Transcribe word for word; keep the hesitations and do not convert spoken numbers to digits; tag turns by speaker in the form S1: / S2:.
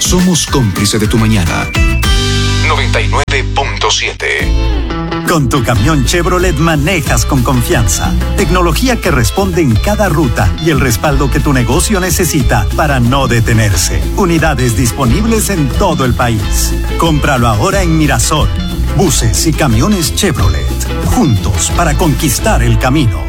S1: Somos cómplice de tu mañana. noventa y nueve punto siete.
S2: Con tu camión Chevrolet manejas con confianza. Tecnología que responde en cada ruta y el respaldo que tu negocio necesita para no detenerse. Unidades disponibles en todo el país. Cómpralo ahora en Mirasol. Buses y camiones Chevrolet. Juntos para conquistar el camino.